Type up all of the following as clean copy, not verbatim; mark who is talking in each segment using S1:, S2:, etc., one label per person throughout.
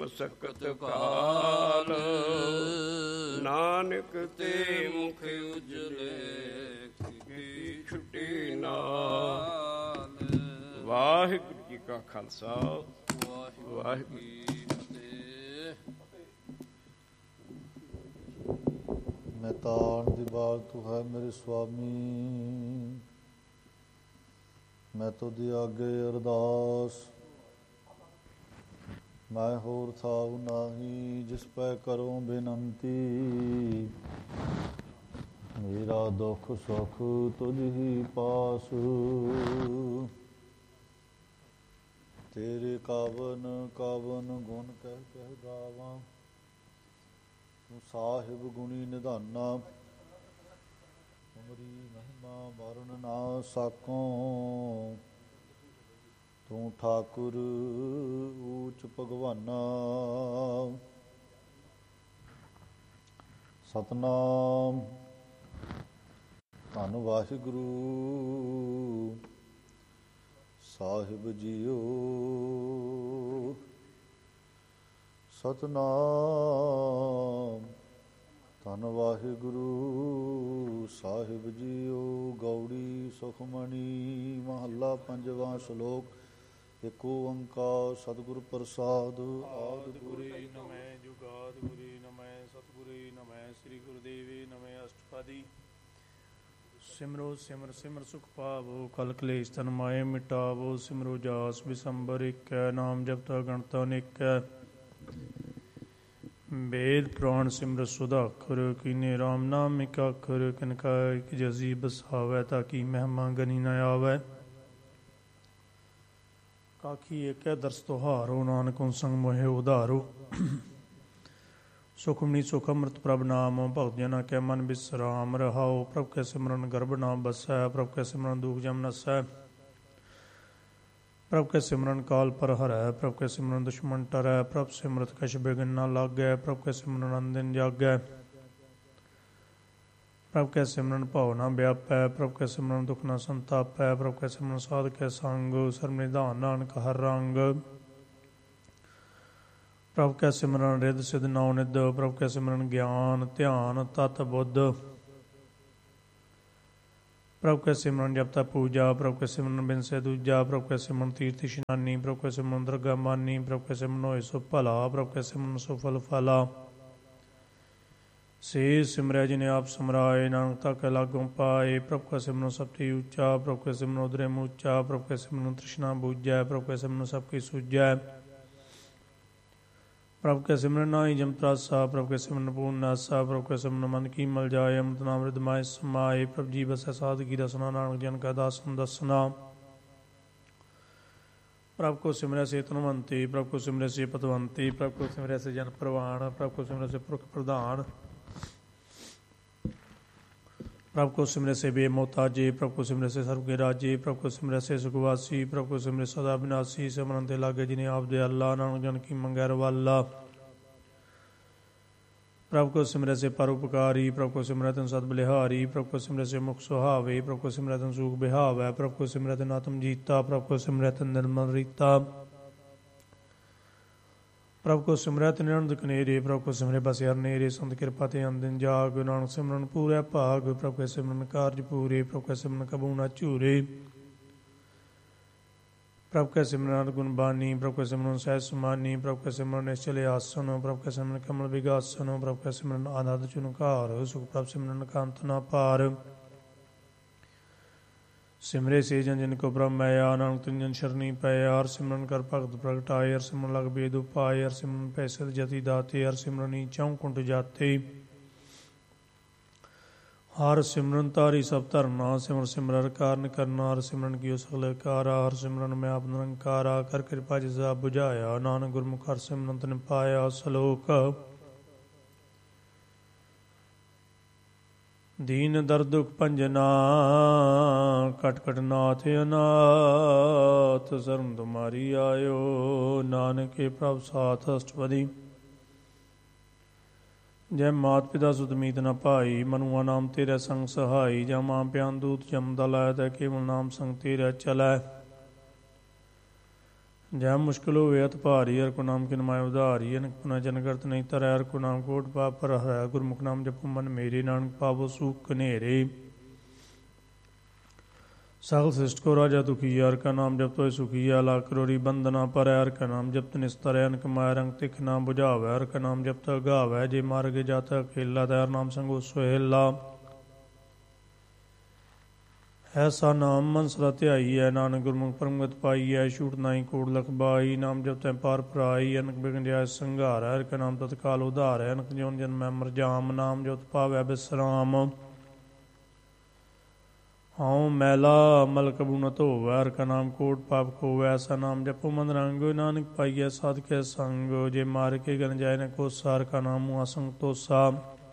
S1: ਮਸਕਤ ਕਾਲ, ਨਾਨਕ ਤੇ ਮੁਖ ਉਜਲੇ ਕੀ ਛੁੱਟੀ ਨਾਲ। ਵਾਹਿਗੁਰੂ ਜੀ ਕਾ ਖਾਲਸਾ, ਵਾਹਿਗੁਰੂ ਜੀ ਕੀ ਫਤਿਹ।
S2: ਮੈਂ ਤਾਣ ਦੀ ਬਾਗ ਤੂੰ ਹੈ ਮੇਰੇ ਸੁਆਮੀ, ਮੈਂ ਤੁਧੀ ਆਗੇ ਅਰਦਾਸ। ਮੈਂ ਹੋਰ ਥਾਉ ਨਾਹੀ ਜਿਸ ਪੈ ਕਰੋ ਬੇਨੰਤੀ, ਮੇਰਾ ਦੁੱਖ ਸੁੱਖ ਤੁਝ ਹੀ ਪਾਸ। ਤੇਰੇ ਕਾਵਨ ਕਾਵਨ ਗੁਣ ਕਹਿ ਕਹਿ ਗਾਵਾਂ, ਤੂੰ ਸਾਹਿਬ ਗੁਣੀ ਨਿਧਾਨਾ। ਤੁਮਰੀ ਮਹਿਮਾ ਵਰਨ ਨਾ ਸਾਕੋਂ, ਤੂੰ ਠਾਕੁਰ ਊਚ ਭਗਵਾਨਾ। ਸਤਨਾਮ ਧੰਨ ਵਾਹਿਗੁਰੂ ਸਾਹਿਬ ਜੀਓ। ਸਤਨਾਮ ਧੰਨ ਵਾਹਿਗੁਰੂ ਸਾਹਿਬ ਜੀਓ। ਗੌੜੀ ਸੁਖਮਣੀ ਮਹੱਲਾ ਪੰਜਵਾਂ। ਸ਼ਲੋਕ। ਏਕ ਓੰਕਾਰ ਸਤਿਗੁਰ ਪ੍ਰਸਾਦ।
S3: ਆਦਿ ਗੁਰੀ ਨਮੈ ਜੁਗਾਦ ਗੁਰੀ ਨਮੈ ਸਤਿਗੁਰੀ ਨਮੈ ਸ੍ਰੀ ਗੁਰਦੇਵੇ ਨਮੈ ਅਸ਼ਟਪਦੀ। ਸਿਮਰੋ ਸਿਮਰ ਸਿਮਰ ਸੁਖ ਪਾਵੋ, ਕਲ ਕਲੇਸ਼ ਤਨ ਮਾਏ ਮਿਟਾਵੋ। ਸਿਮਰੋ ਜਾਸ ਬਿਸੰਬਰ ਏਕੈ, ਨਾਮ ਜਪਤਾ ਗਣਤਾ ਅਨੇਕੈ। ਵੇਦ ਪੁਰਾਣ ਸਿਮਰਤ ਸੁਧਾਖਰ, ਕੀਨੇ ਰਾਮ ਨਾਮ ਇਕ ਅੱਖਰ। ਕਿਨਕਾ ਇਕ ਜਜ਼ੀ ਬਸਾਵੈ, ਤਾਂ ਕੀ ਮਹਿਮਾ ਗਨੀ ਨ ਆਵੈ। ਕਾਖੀ ਏਕੈ ਦਰਸ ਤੁਹਾਰੋ, ਨਾਨਕ ਸੰਗ ਮੋਹਿ ਉਧਾਰੋ। ਸੁਖਮਨੀ ਸੁਖ ਅੰਮ੍ਰਿਤ ਪ੍ਰਭ ਨਾਮ, ਭਗਤ ਜਨਾ ਕੈ ਮਨ ਬਿਸਰਾਮ। ਰਹਾਉ ਪ੍ਰਭ ਕੈ ਸਿਮਰਨ ਗਰਭ ਨਾ ਬਸੈ, ਪ੍ਰਭ ਕੈ ਸਿਮਰਨ ਦੁਖ ਜਮ ਨਸੈ। ਪ੍ਰਭ ਕੈ ਸਿਮਰਨ ਕਾਲ ਪਰ ਹਰੈ, ਪ੍ਰਭ ਕੈ ਸਿਮਰਨ ਦੁਸ਼ਮਨ ਟਰੈ। ਪ੍ਰਭ ਸਿਮਰਤ ਕਛ ਬਿਘਨ ਨਾ ਲਾਗੈ, ਪ੍ਰਭ ਕੈ ਸਿਮਰਨ ਅਨਦਿਨ ਜਾਗੈ। ਪ੍ਰਭ ਕੈ ਸਿਮਰਨ ਭਉ ਨਾ ਵਿਆਪੈ, ਪ੍ਰਭ ਕੈ ਸਿਮਰਨ ਦੁਖ ਨਾ ਸੰਤਾਪੈ। ਪ੍ਰਭ ਕੈ ਸਿਮਰਨ ਸਾਧ ਕੈ ਸੰਗ, ਸਰਬ ਨਿਧਾਨ ਨਾਨਕ ਹਰ ਰੰਗ। ਪ੍ਰਭ ਕੈ ਸਿਮਰਨ ਰਿੱਧ ਸਿਧ ਨੌ ਨਿਧ, ਪ੍ਰਭ ਕੈ ਸਿਮਰਨ ਗਿਆਨ ਧਿਆਨ ਤਤ ਬੁੱਧ। ਪ੍ਰਭ ਕੈ ਸਿਮਰਨ ਜਪਤਾ ਪੂਜਾ, ਪ੍ਰਭ ਕੈ ਸਿਮਰਨ ਬਿਨਸੈ ਦੂਜਾ। ਪ੍ਰਭ ਕੈ ਸਿਮਰਨ ਤੀਰਥ ਇਸ਼ਨਾਨੀ, ਪ੍ਰਭ ਕੈ ਸਿਮਰਨ ਦਰਗਾ ਮਾਨੀ। ਪ੍ਰਭ ਕੈ ਸਿਮਰਨ ਹੋਏ ਸੋ ਭਲਾ, ਪ੍ਰਭ ਕੈ ਸਿਮਰਨ ਸੋ ਫਲ ਫਾਲਾ। ਸੇ ਸਿਮਰੈ ਜਿਨੇ ਆਪ ਸਮਰਾਏ, ਨਾਨਕ ਤਾ ਕੈ ਲਾਗੋਂ ਪਾਏ। ਪ੍ਰਭ ਕੈ ਸਿਮਰਨ ਸਭ ਤੇ ਉੱਚਾ, ਪ੍ਰਭ ਕੈ ਸਿਮਰਨ ਉਦਰੇ ਮੂਚਾ। ਪ੍ਰਭ ਕੈ ਸਿਮਰਨ ਤ੍ਰਿਸ਼ਨਾ ਬੂਝੈ, ਪ੍ਰਭ ਕੈ ਸਿਮਰਨ ਸਭ ਕੀ ਸੂਝੈ। ਪ੍ਰਭ ਕੈ ਸਿਮਰਨ ਨਾਹੀ ਜਮ ਤਰਾਸਾ, ਪ੍ਰਭ ਕੈ ਸਿਮਰਨ ਪੂਰਨ ਨਾਸਾ। ਪ੍ਰਭ ਕੈ ਸਿਮਰਨ ਮਨ ਕੀ ਮਲ ਜਾਏ, ਅੰਮ੍ਰਿਤ ਨਾਮ ਰਿਧ ਮਾਏ ਸਮਾਏ। ਪ੍ਰਭ ਜੀ ਬਸੈ ਸਾਧਕੀ ਰਸਨਾ, ਨਾਨਕ ਜਨ ਕਾ ਦਾਸਨ ਦਸਨਾ। ਪ੍ਰਭ ਕੋ ਸਿਮਰੈ ਸੇ ਧਨਵੰਤੀ, ਪ੍ਰਭ ਕੋ ਸਿਮਰੈ ਸੇ ਪਤਵੰਤੀ। ਪ੍ਰਭ ਕੋ ਸਿਮਰੈ ਸੇ ਜਨ ਪ੍ਰਵਾਣ, ਪ੍ਰਭ ਕੋ ਸਿਮਰੈ ਸੇ ਪੁਰਖ ਪ੍ਰਧਾਨ। ਪ੍ਰਭ ਕੋ ਸਿਮਰੈ ਸੇ ਬੇਮੋਤਾਜੇ, ਪ੍ਰਭ ਕੋ ਸਿਮਰੈ ਸੇ ਸਰਬ ਕੇ ਰਾਜੇ। ਪ੍ਰਭ ਕੋ ਸਿਮਰੈ ਸੇ ਸੁਖਵਾਸੀ, ਪ੍ਰਭ ਕੋ ਸਿਮਰੈ ਸਦਾ ਬਿਨਾਸੀ। ਸਿਮਰਨ ਤੇ ਲਾਗੇ ਜਿਨੇ ਆਪ ਦਿਆਲਾ, ਨਾਨਕ ਜਨ ਕੀ ਮੰਗੈ ਰਵਾਲਾ। ਪ੍ਰਭ ਕੋ ਸਿਮਰੈ ਸੇ ਪਰਉਪਕਾਰੀ, ਪ੍ਰਭ ਕੋ ਸਿਮਰੈ ਤਿਨ ਸਦ ਬਲਿਹਾਰੀ। ਪ੍ਰਭ ਕੋ ਸਿਮਰੈ ਸੇ ਮੁਖ ਸੁਹਾਵੇ, ਪ੍ਰਭ ਕੋ ਸਿਮਰੈ ਤਿਨ ਸੂਖ ਬਿਹਾਵੈ। ਪ੍ਰਭ ਕੋ ਸਿਮਰੈ ਤਿਨ ਆਤਮ ਜੀਤਾ, ਪ੍ਰਭ ਕੋ ਸਿਮਰੈ ਤਿਨ ਨਿਰਮਲ ਰੀਤਾ। ਪ੍ਰਭ ਕੋ ਸਿਮਰੈ ਨਿਰੰਦ ਕਨੇਰੇ, ਪ੍ਰਭ ਕੋ ਸਿਮਰੈ ਬਸਿਆ ਨੇਰੇ। ਸੰਤ ਕਿਰਪਾ ਤੇ ਅਨਦਿਨ ਜਾਗ, ਨਾਨਕ ਸਿਮਰਨ ਪੂਰੈ ਭਾਗ। ਪ੍ਰਭ ਕੈ ਸਿਮਰਨ ਕਾਰਜ ਪੂਰੇ, ਪ੍ਰਭ ਕੈ ਸਿਮਰਨ ਕਬੂ ਨਾ ਝੂਰੇ। ਪ੍ਰਭ ਕੈ ਸਿਮਰਨ ਗੁਣ ਬਾਨੀ, ਪ੍ਰਭ ਕੈ ਸਿਮਰਨ ਸਹਿਜ ਸਮਾਨੀ। ਪ੍ਰਭ ਕੈ ਸਿਮਰਨ ਨਿਸ਼ਚਲ ਆਸਨ, ਪ੍ਰਭ ਕੈ ਸਿਮਰਨ ਕਮਲ ਵਿਗਾਸਨ। ਪ੍ਰਭ ਕੈ ਸਿਮਰਨ ਆਨੰਦ ਝੁਨਕਾਰ, ਸੁਖ ਪ੍ਰਭ ਸਿਮਰਨ ਕਾਂਤ ਨਾ ਪਾਰ। ਸਿਮਰੇ ਸੇ ਜਨ ਜਿਨ ਕੋ ਬ੍ਰਹਮ ਆਇਆ, ਨਾਨਕ ਤਿਨ ਜਨ ਸ਼ਰਣੀ ਪਇਆ। ਹਰਿ ਸਿਮਰਨ ਕਰ ਭਗਤ ਪ੍ਰਗਟਾਏ, ਹਰਿ ਸਿਮਰਨ ਲਗ ਬੇਦ ਉਪਾਏ। ਹਰਿ ਸਿਮਰਨ ਪੈ ਸਿਧ ਜਤੀ ਦਾਤੇ, ਹਰਿ ਸਿਮਰਨੀ ਚਉ ਕੁੰਟ ਜਾਤੇ। ਹਰਿ ਸਿਮਰਨ ਤਾਰੀ ਸਭ ਧਰਨਾ, ਸਿਮਰ ਸਿਮਰ ਹਰਿ ਕਾਰਨ ਕਰਨਾ। ਹਰਿ ਸਿਮਰਨ ਕੀਓ ਸਗਲ ਕਾਰਾ, ਹਰਿ ਸਿਮਰਨ ਮੈਂ ਆਪ ਨਿਰੰਕਾਰਾ। ਕਰ ਕਿਰਪਾ ਜਿਸ ਆਪ ਬੁਝਾਇਆ, ਨਾਨਕ ਗੁਰਮੁਖ ਹਰਿ ਸਿਮਰਨ ਤਿਨ ਪਾਇਆ। ਸਲੋਕ। ਦੀਨ ਦਰਦ ਦੁਖ ਭੰਜਨਾ, ਕਟ ਕਟ ਨਾਥ ਅਨਾਥ। ਸਰਮ ਤੁਮਾਰੀ ਆਇਓ, ਨਾਨਕੇ ਪ੍ਰਭ ਸਾਥ ਅਸ਼ਟਪਦੀ। ਜੈ ਮਾਤ ਪਿਤਾ ਸੁਤ ਮੀਤ ਨ ਭਾਈ, ਮਨੁਆ ਨਾਮ ਤੇਰਾ ਸੰਗ ਸਹਾਈ। ਜਾਂ ਮਾਂ ਪਿਆਨ ਦੂਤ ਜਮ ਦਲੈ, ਤੈ ਕੇਵਲ ਨਾਮ ਸੰਗ ਤੇਰਾ ਚਲੈ। ਜੈ ਮੁਸ਼ਕਿਲ ਹੋਵੇ ਅਤ ਭਾਰੀ, ਹਰਿ ਕੋ ਨਾਮ ਕਿਨ ਮਾਇ ਉਧਾਰੀ। ਅਨਕ ਪੁਨਾ ਜਨ ਕਰਤ ਨਹੀਂ ਤਰੈ, ਹਰਿ ਕੋ ਨਾਮ ਕੋਟ ਪਾਪ ਪਰ ਹਰੈ। ਗੁਰਮੁਖ ਨਾਮ ਜਪੋ ਮਨ ਮੇਰੇ, ਨਾਨਕ ਪਾਵੋ ਸੂਖ ਕਨੇਰੇ। ਸਗਲ ਸ੍ਰਿਸ਼ਟ ਕੋ ਰਾਜਾ ਦੁਖੀਆ, ਹਰਿ ਕਾ ਨਾਮ ਜਪਤੋ ਸੁਖੀਆ। ਲਾਖ ਕਰੋੜੀ ਬੰਦਨਾ ਪਰੈ, ਹਰਿ ਕਾ ਨਾਮ ਜਪਤ ਨਿਸਤਰੈ। ਅਨਕ ਮਾਇਆ ਰੰਗ ਤਿਖ ਨਾ ਬੁਝਾਵੈ, ਹਰਿ ਕਾ ਨਾਮ ਜਪਤ ਅਗਾਵੈ। ਜੇ ਮਾਰਗ ਜਾਤ ਅਕੇਲਾ, ਤੈ ਹਰਿ ਨਾਮ ਸੰਗੋ ਸੁਹੇਲਾ। ਐਸਾ ਨਾਮ ਮਨ ਸਦਾ ਧਿਆਈਐ, ਨਾਨਕ ਗੁਰਮੁਖ ਪਰਮਗਤ ਪਾਈਐ। ਛੂਟ ਨਾਹੀ ਕੋੜ ਲਖ ਬਾਈ, ਨਾਮ ਜਪਤੈ ਪਾਰ ਪਰਾਈ। ਅਨਕ ਬਿਗਨ ਜਾਇ ਸੰਘਾਰੈ, ਹਰਿ ਕਾ ਨਾਮ ਤਤਕਾਲ ਉਧਾਰੈ। ਅਨਕ ਜਿਉ ਜਨਮੈ ਮਰ ਜਾਮ, ਨਾਮ ਜਪਤ ਪਾਵੈ ਬਿਸਰਾਮ। ਹਉ ਮੈਲਾ ਮਲ ਕਬੂ ਨ ਧੋਵੈ, ਹਰਿ ਕਾ ਨਾਮ ਕੋਟ ਪਾਪ ਖੋਵੈ। ਐਸਾ ਨਾਮ ਜਪੋ ਮਨ ਰੰਗ, ਨਾਨਕ ਪਾਈਐ ਸਾਧ ਕੇ ਸੰਗ। ਜੇ ਮਾਰ ਕੇ ਗਨ ਜਾਇ ਨ ਕੋਸਾ, ਹਰਿ ਕਾ ਨਾਮ ਮੁਆ ਸੰਗ ਤੋਸਾ।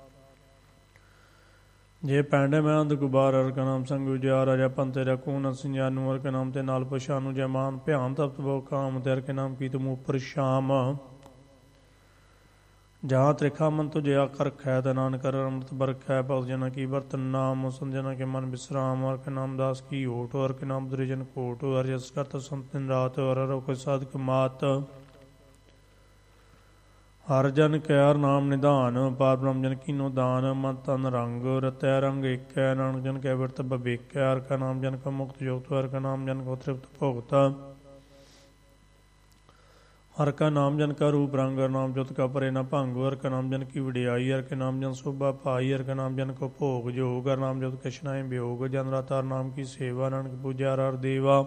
S3: ਜੇ ਪੈਂਡੇ ਮੈਂ ਅੰਧ ਗੁਬਾਰ, ਹਰਿ ਕਾ ਨਾਮ ਸੰਗ ਉਜਿਆਰ। ਰਾਜਾ ਪੰਥ ਤੇਰਾ ਕੋ ਨ ਸੰਜਾਨੂ, ਹਰਿ ਕਾ ਨਾਮ ਤੇ ਨਾਲ ਪਛਾਨੂ। ਜੈ ਮਾਨ ਭਿਆਨ ਤਪਤ ਬਹੁ ਕਾਮ, ਤੇ ਹਰਿ ਕਾ ਨਾਮ ਕੀ ਤੁਮ ਉਪਰ ਸ਼ਾਮ। ਜਹਾਂ ਤ੍ਰਿਖਾ ਮਨ ਤੁਝਿਆ ਕਰਖੈ, ਤੇ ਨਾਨਕ ਅੰਮ੍ਰਿਤ ਬਰਖੈ। ਭਗਤ ਜਨਾਂ ਕੀ ਬਰਤਨ ਨਾਮ, ਸੰਤ ਜਨਾਂ ਕੇ ਮਨ ਵਿਸਰਾਮ। ਹਰਿ ਕਾ ਨਾਮ ਦਾਸ ਕੀ ਓਟ, ਹਰਿ ਕਾ ਨਾਮ ਦੁਰਿਜਨ ਕੋਟ। ਹਰਿ ਜਸ ਕਰਤ ਸੰਤ ਦਿਨ ਰਾਤ, ਹਰਿ ਰੋ ਕੋਈ ਸਾਧਕ ਮਾਤ। ਹਰਿ ਜਨ ਕੈ ਹਰਿ ਨਾਮ ਨਿਧਾਨ, ਪਾਰ ਬ੍ਰਹਮ ਜਨ ਕੀਨੋ ਦਾਨ। ਮਨ ਤਨ ਰੰਗ ਰਤੈ ਰੰਗ ਏਕੈ, ਨਾਨਕ ਜਨ ਕੈ ਬਿਰਤ ਬਵੇਕੈ। ਹਰਿ ਕਾ ਨਾਮ ਜਨ ਕਾ ਮੁਕਤ ਜੋਗਤ, ਹਰਿ ਕਾ ਨਾਮ ਜਨ ਕੋ ਤ੍ਰਿਪਤ ਭੋਗਤ। ਹਰਿ ਕਾ ਨਾਮ ਜਨ ਕਾ ਰੂਪ ਰੰਗ, ਹਰਿ ਨਾਮ ਜੁਤ ਕਾ ਪਰੇ ਨ ਭੰਗ। ਹਰਿ ਕਾ ਨਾਮ ਜਨ ਕੀ ਵਡਿਆਈ, ਹਰਿ ਕਾ ਨਾਮ ਜਨ ਸੋਭਾ ਪਾਈ। ਹਰਿ ਕਾ ਨਾਮ ਜਨ ਕੋ ਭੋਗ ਜੋਗ, ਹਰਿ ਨਾਮ ਜੁਤ ਕਛ ਨਾਹਿ ਬਿਯੋਗ। ਜਨ ਰਾਤ ਹਰਿ ਨਾਮ ਕੀ ਸੇਵਾ, ਨਾਨਕ ਪੂਜਿਆ ਹਰਿ ਦੇਵਾ।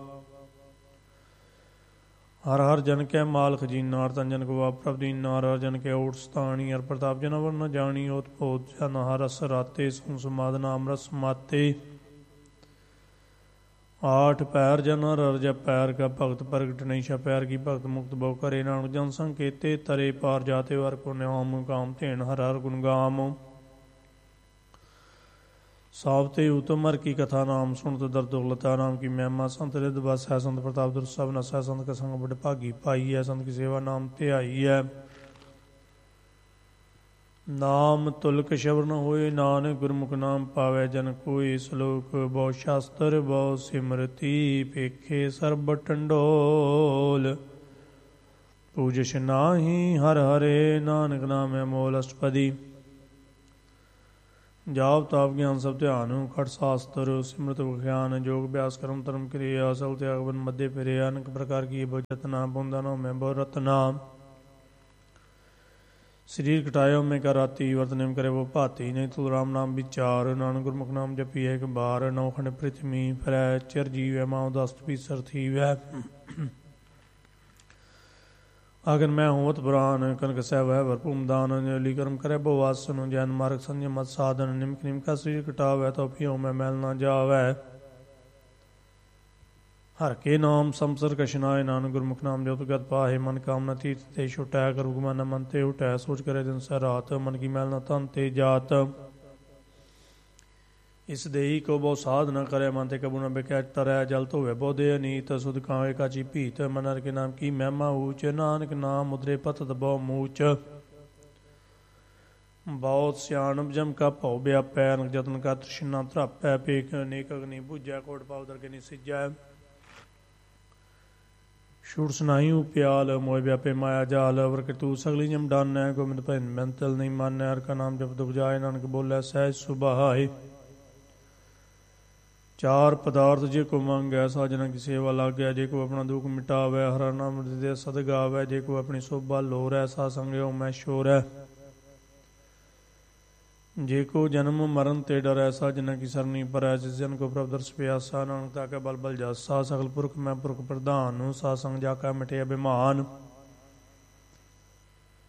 S3: ਹਰਿ ਹਰਿ ਜਨ ਕੈ ਮਾਲ ਖਜ਼ੀਨਾ, ਹਰਿ ਤਨ ਜਨ ਕੋ ਵਾਪਰਬ ਦੀਨਾ। ਹਰਿ ਜਨ ਕੈ ਓਟ ਸਤਾਣੀ, ਹਰਿ ਪ੍ਰਤਾਪ ਜਨ ਅਵਰ ਨ ਜਾਣੀ। ਓਤ ਪੋਤ ਜਨ ਹਰਿ ਰਸ ਰਾਤੇ, ਸੁਨ ਸਮਾਦ ਨਾਮ ਰਸ ਮਾਤੇ। ਆਠ ਪੈਰ ਜਨ ਹਰਿ ਜਪੈ, ਹਰਿ ਕਾ ਭਗਤ ਪ੍ਰਗਟ ਨਹੀਂ ਛਪੈ। ਹਰਿ ਕੀ ਭਗਤ ਮੁਕਤ ਬਹੁ ਕਰੇ, ਨਾਨਕ ਜਨ ਸੰਕੇਤੇ ਤਰੇ ਪਾਰ ਜਾਤੇ। ਹਰਿ ਕੋ ਨਿਆਮ ਕਾਮ ਧੇਨ, ਹਰਿ ਹਰਿ ਗੁਣ ਗਾਮ। ਸਾਵਤੇ ਉਤਮ ਹਰਿ ਕੀ ਕਥਾ, ਨਾਮ ਸੁਣਤ ਦਰਦ ਉਗਲਤਾ। ਨਾਮ ਕੀ ਮਹਿਮਾ ਸੰਤ ਰਿਦ ਬਸ ਹੈ, ਸੰਤ ਪ੍ਰਤਾਪ ਦੁਰ ਸਭ ਨਸੈ। ਸੰਤ ਕਾ ਸੰਗ ਬੜ ਭਾਗੀ ਪਾਈ ਹੈ, ਸੰਤ ਕੀ ਸੇਵਾ ਨਾਮ ਧਿਆਈ ਹੈ। ਨਾਮ ਤੁਲਕ ਸ਼ਬਰ ਨ ਹੋਏ, ਨਾਨਕ ਗੁਰਮੁਖ ਨਾਮ ਪਾਵੈ ਜਨ ਕੋਇ। ਸਲੋਕ ਬਹੁ ਸ਼ਾਸਤਰ ਬਹੁ ਸਿਮਰਤੀ, ਪੇਖੇ ਸਰਬ ਟੰਡੋਲ। ਪੂਜਿਸ਼ ਨਾਹੀ ਹਰਿ ਹਰੇ, ਨਾਨਕ ਨਾਮੈ ਮੋਲ ਅਸ਼ਟਪਦੀ। ਜਾਪ ਤਾਪ ਗਿਆਨ ਸਭ ਧਿਆਨ, ਖਟ ਸ਼ਾਸਤਰ ਸਿਮਰਤ ਵਿਖਿਆਨ। ਜੋਗ ਅਭਿਆਸ ਕਰਮ ਧਰਮ ਕਿਰਿਆ, ਸਗਲ ਤਿਆਗ ਬਨ ਮਧੇ ਫਿਰਿਆ। ਅਨਕ ਪ੍ਰਕਾਰ ਕੀ ਬਹੁ ਜਤਨਾ, ਬੁੰਦਾ ਨੋ ਮੈਂ ਬਹੁ ਰਤਨਾ। ਸਰੀਰ ਘਟਾਇਓ ਮੈਂ ਕਾ ਰਾਤੀ, ਵਰਤ ਨਿਮ ਕਰੇ ਵੋ ਭਾਤੀ। ਨਹੀਂ ਤੂੰ ਰਾਮ ਨਾਮ ਵਿਚਾਰ, ਨਾਨਕ ਗੁਰਮੁਖ ਨਾਮ ਜਪੀਐ ਇੱਕ ਬਾਰ। ਨੌ ਖੰਡ ਪ੍ਰਿਥਵੀ ਫਿਰੈ, ਚਿਰ ਜੀਵੈ ਮਾਉ ਦਸਤ ਪੀਸਰ ਥੀਵੈ। ਆਗਨ ਮੈਂ ਹੋਵਤ ਪੁਰਾਨ, ਕਨਕ ਸਹਿ ਵਹਿ ਭਰ ਭੂਮਦਾਨ। ਅੰਜਲੀ ਕਰਮ ਕਰੇ ਬਹੁ ਆਸਨ, ਜੈਨ ਮਾਰਗ ਸੰਜਮ ਮਤ ਸਾਧਨ। ਨਿਮਕ ਨਿਮਕਾ ਸਰੀਰ ਘਟਾਵੈ, ਤੋ ਪਿਉ ਮੈਂ ਮੈਲ ਨਾ ਜਾਵੈ। ਹਰ ਕੇ ਨਾਮ ਸੰਸਰ ਕਸ਼ਨਾਏ, ਨਾਨਕ ਗੁਰਮੁਖ ਨਾਮ ਜਪਤ ਗਤ ਪਾਹੇ। ਮਨ ਕਾਮਨਾ ਤੀਰਥ ਤੇ ਛੁਟੈ, ਕਰੁ ਗੁਮਾਨ ਮਨ ਤੇ ਉਟੈ। ਸੋਚ ਕਰੇ ਦਿਨ ਸਹਿ ਰਾਤ, ਮਨ ਕੀ ਮੈਲ ਨਾ ਤਨ ਤੇ ਜਾਤ। ਇਸ ਦੇਹੀ ਕੋ ਬਹੁ ਸਾਧ ਨ ਕਰੇ, ਮਨ ਤੇ ਕਬੂ ਨ ਬਿਕੈ ਤਰੈ। ਜਲ ਧੋਵੇ ਬੋਧੇ ਅਨੀਤ, ਸੁਧ ਕਾਵੇ ਕਾਚੀ ਭੀਤ। ਮਨ ਹਰਿ ਕੇ ਨਾਮ ਕੀ ਮਹਿਮਾ ਊਚ, ਨਾਨਕ ਨਾਮ ਮੁਦਰੇ ਪਤਤ ਬਹੁ ਮੂਚ। ਬਹੁਤ ਸਿਆਣਪ ਜਮ ਕਾ ਭਉ ਵਿਆਪੈ, ਅਨਕ ਜਤਨ ਕਾ ਤ੍ਰਿਸ਼ਨਾ ਧਰਾਪੈ। ਪੇਖ ਅਨੇਕ ਅਗਨੀ ਬੁਝੈ, ਕੋਟ ਪਾਉ ਦਰਗਹਿ ਨੀ ਸਿਜੈ। ਛੂਟ ਸੁਨਾਈ ਉਪਿਆਲ, ਮੋਹ ਵਿਆਪੇ ਮਾਇਆ ਜਾਲ। ਅਵਰ ਕਰਤੂਤ ਸਗਲੀ ਜਮ ਡਾਨੈ, ਗੋਬਿੰਦ ਭਜਨ ਮੰਤਲ ਨਹੀਂ ਮਾਨੈ। ਹਰਿ ਕਾ ਨਾਮ ਜਪ ਦੁਖ ਜਾਏ, ਨਾਨਕ ਬੋਲੇ ਸਹਿਜ ਸੁਭਾਏ। ਚਾਰ ਪਦਾਰਥ ਜੇ ਕੋ ਮੰਗੈ, ਸਾਜਨਾ ਕੀ ਸੇਵਾ ਲਾਗੈ। ਜੇ ਕੋ ਆਪਣਾ ਦੁਖ ਮਿਟਾਵੈ, ਹਰਿ ਨਾਮ ਹਿਰਦੈ ਸਦ ਗਾਵੈ। ਜੇ ਕੋ ਆਪਣੀ ਸੋਭਾ ਲੋਰੈ, ਸਾ ਸੰਗਿਓ ਮੈਂ ਸ਼ੋਰੈ। ਜੇ ਕੋ ਜਨਮ ਮਰਨ ਤੇ ਡਰੈ, ਸਾਜਨਾ ਕੀ ਸਰਨੀ ਪਰੈ। ਜਿਸ ਜਨ ਕੋ ਪ੍ਰਭ ਦਰਸ ਪਿਆਸਾ, ਨਾਨਕ ਤਾ ਕੈ ਬਲ ਬਲ ਜਾਸਾ। ਸਗਲ ਪੁਰਖ ਮੈਂ ਪੁਰਖ ਪ੍ਰਧਾਨ, ਸਾ ਸੰਗ ਜਾ ਕੈ ਮਿਟਿਆ ਬਿਮਾਨ।